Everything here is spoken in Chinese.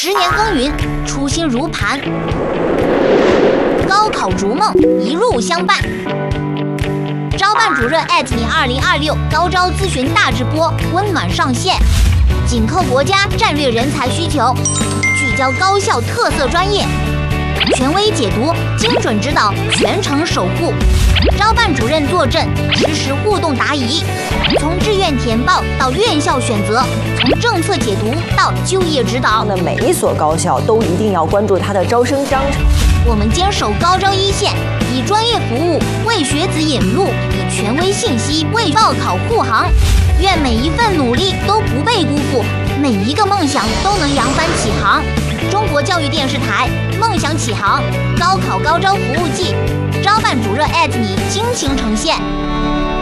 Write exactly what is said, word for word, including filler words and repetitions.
十年耕耘，初心如磐。高考逐梦，一路相伴。招办主任艾特你二零二六高招咨询大直播温暖上线，紧扣国家战略人才需求，聚焦高校特色专业，权威解读，精准指导，全程守护。招办主任坐镇，实时互动答疑，从志愿填报到院校选择，从政策解读到就业指导。 那每一所高校都一定要关注它的招生章程。 我们坚守高招一线，以专业服务为学子引路，以权威信息为报考护航。愿每一份努力都不被辜负，每一个梦想都能扬帆起航。中国教育电视台梦想起航高考高招服务季，招办主任艾特你倾情呈现。